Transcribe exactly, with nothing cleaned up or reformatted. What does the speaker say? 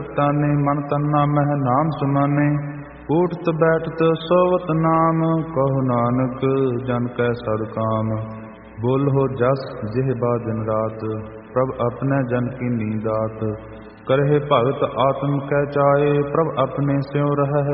ताने मन तन्ना मह नाम सुमाने। उठत बैठत सोवत नाम कहो नानक जन कै सदकाम। बोलहो जस जिह बा दिन रात प्रभ अपने जन की नींदात। करहे भगत आत्म कै चाए प्रभ अपने स्यों रहै।